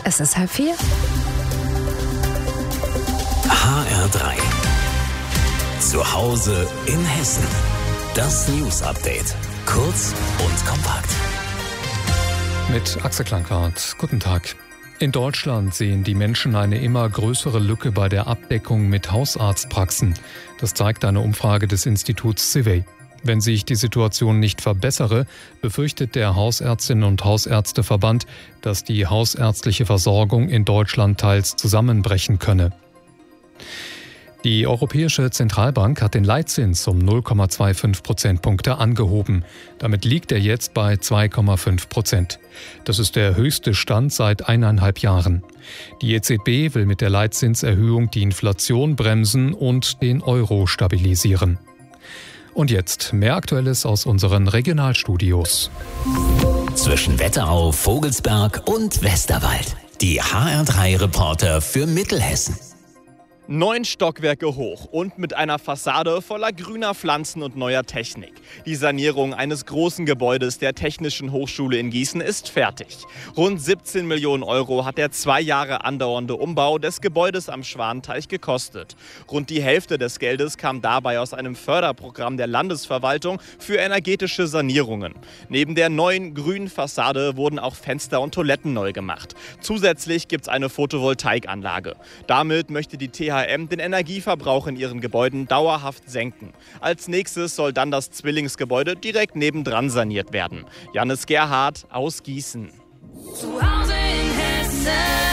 Es ist 3:30. HR3. Zu Hause in Hessen. Das News-Update. Kurz und kompakt. Mit Axel Klankhardt. Guten Tag. In Deutschland sehen die Menschen eine immer größere Lücke bei der Abdeckung mit Hausarztpraxen. Das zeigt eine Umfrage des Instituts CIVEI. Wenn sich die Situation nicht verbessere, befürchtet der Hausärztinnen- und Hausärzteverband, dass die hausärztliche Versorgung in Deutschland teils zusammenbrechen könne. Die Europäische Zentralbank hat den Leitzins um 0,25 Prozentpunkte angehoben. Damit liegt er jetzt bei 2,5%. Das ist der höchste Stand seit 1,5 Jahren. Die EZB will mit der Leitzinserhöhung die Inflation bremsen und den Euro stabilisieren. Und jetzt mehr Aktuelles aus unseren Regionalstudios. Zwischen Wetterau, Vogelsberg und Westerwald. Die HR3-Reporter für Mittelhessen. 9 Stockwerke hoch und mit einer Fassade voller grüner Pflanzen und neuer Technik. Die Sanierung eines großen Gebäudes der Technischen Hochschule in Gießen ist fertig. Rund 17 Millionen Euro hat der 2 Jahre andauernde Umbau des Gebäudes am Schwanenteich gekostet. Rund die Hälfte des Geldes kam dabei aus einem Förderprogramm der Landesverwaltung für energetische Sanierungen. Neben der neuen grünen Fassade wurden auch Fenster und Toiletten neu gemacht. Zusätzlich gibt es eine Photovoltaikanlage. Damit möchte die THM den Energieverbrauch in ihren Gebäuden dauerhaft senken. Als nächstes soll dann das Zwillingsgebäude direkt nebendran saniert werden. Jannis Gerhardt aus Gießen. Zu Hause in Hessen.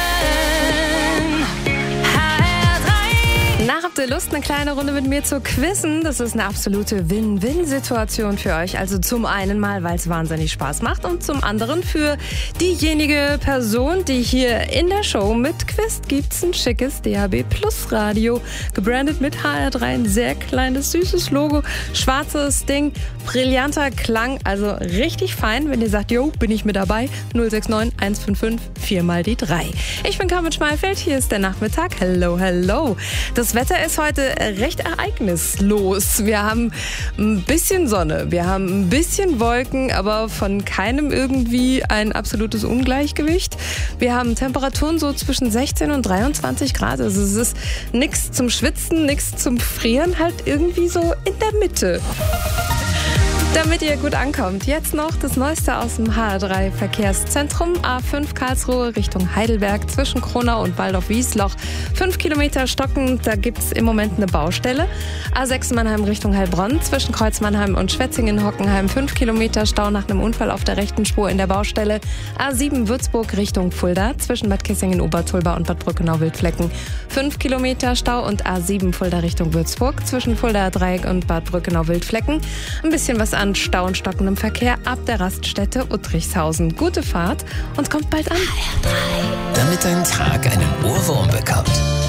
Habt ihr Lust, eine kleine Runde mit mir zu quizzen? Das ist eine absolute Win-Win-Situation für euch. Also zum einen mal, weil es wahnsinnig Spaß macht und zum anderen für diejenige Person, die hier in der Show mitquizt, gibt's ein schickes DAB Plus Radio, gebrandet mit HR3, ein sehr kleines, süßes Logo, schwarzes Ding, brillanter Klang, also richtig fein, wenn ihr sagt, jo, bin ich mit dabei, 069 155 4 mal die 3. Ich bin Carmen Schmeifeld, hier ist der Nachmittag. Hello, hello. Das Wetter ist heute recht ereignislos. Wir haben ein bisschen Sonne, wir haben ein bisschen Wolken, aber von keinem irgendwie ein absolutes Ungleichgewicht. Wir haben Temperaturen so zwischen 16 und 23 Grad. Also es ist nichts zum Schwitzen, nichts zum Frieren, halt irgendwie so in der Mitte. Damit ihr gut ankommt, jetzt noch das Neueste aus dem HR3 Verkehrszentrum. A5 Karlsruhe Richtung Heidelberg zwischen Kronau und Waldorf-Wiesloch. 5 Kilometer stocken, da gibt es im Moment eine Baustelle. A6 Mannheim Richtung Heilbronn zwischen Kreuz Mannheim und Schwetzingen-Hockenheim. 5 Kilometer Stau nach einem Unfall auf der rechten Spur in der Baustelle. A7 Würzburg Richtung Fulda zwischen Bad Kissingen-Obertulba und Bad Brückenau-Wildflecken. 5 Kilometer Stau und A7 Fulda Richtung Würzburg zwischen Fulda Dreieck und Bad Brückenau-Wildflecken. Ein bisschen was an Stau und stockendem Verkehr ab der Raststätte Uttrichshausen. Gute Fahrt und kommt bald an. Damit dein Tag einen Ohrwurm bekommt.